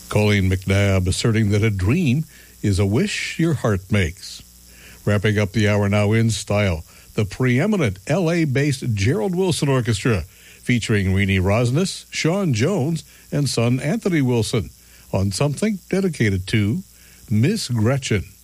Colleen McNabb asserting that a dream is a wish your heart makes. Wrapping up the hour now in style, the preeminent L.A.-based Gerald Wilson Orchestra, featuring Renee Rosnes, Sean Jones, and son Anthony Wilson, on something dedicated to Miss Gretchen.